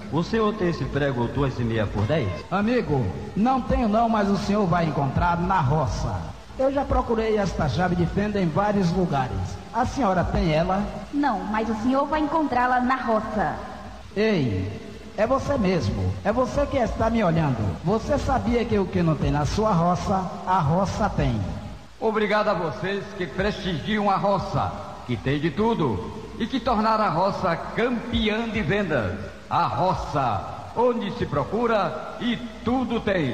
O senhor tem esse prego 2,5 por 10? Amigo, não tenho não, mas o senhor vai encontrar na roça. Eu já procurei esta chave de fenda em vários lugares. A senhora tem ela? Não, mas o senhor vai encontrá-la na roça. Ei, é você mesmo. É você que está me olhando. Você sabia que o que não tem na sua roça, a roça tem. Obrigado a vocês que prestigiam a roça, que tem de tudo, e que tornaram a roça campeã de vendas. A roça, onde se procura e tudo tem.